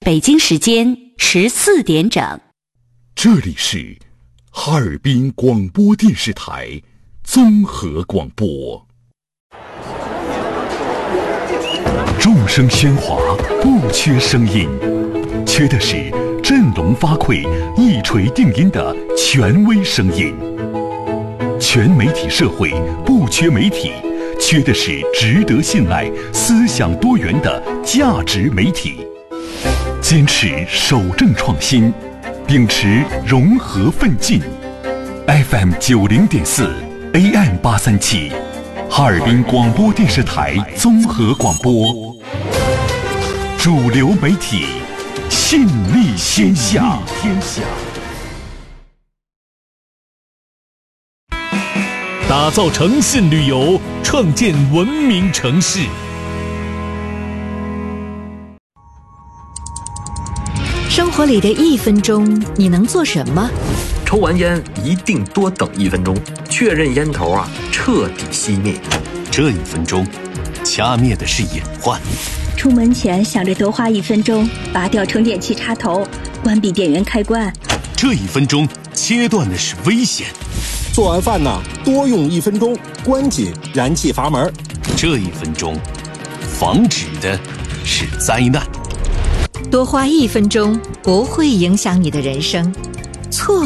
北京时间14点整。 这里是哈尔滨广播电视台综合广播。众声喧哗，不缺声音，缺的是振聋发聩、一锤定音的权威声音。全媒体社会不缺媒体，缺的是值得信赖、思想多元的价值媒体。坚持守正创新，秉持融合奋进。FM 90.4 AM 837，哈尔滨广播电视台综合广播，主流媒体，信力天下。 打造诚信旅游，创建文明城市。 生活里的1分钟，你能做什么？ 抽完烟一定多等1分钟，确认烟头彻底熄灭。 这1分钟，掐灭的是隐患。 出门前想着多花1分钟，拔掉充电器插头，关闭电源开关。 这1分钟，切断的是危险。 做完饭多用1分钟，关紧燃气阀门。 这1分钟，防止的是灾难。 多花1分钟，不会影响你的人生。错